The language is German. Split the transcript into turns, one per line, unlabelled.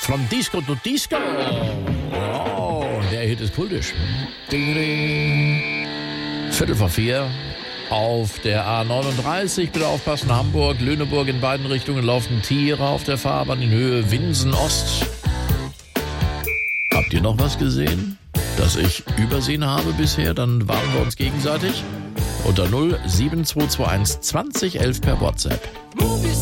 From Disco to Disco. Oh, der Hit ist kultisch. Ding, ding. 3:45 auf der A39. Bitte aufpassen, Hamburg, Lüneburg in beiden Richtungen laufen Tiere auf der Fahrbahn in Höhe Winsen Ost. Habt ihr noch was gesehen, das ich übersehen habe bisher? Dann warnen wir uns gegenseitig. Unter 07221 2011 per WhatsApp.
Movies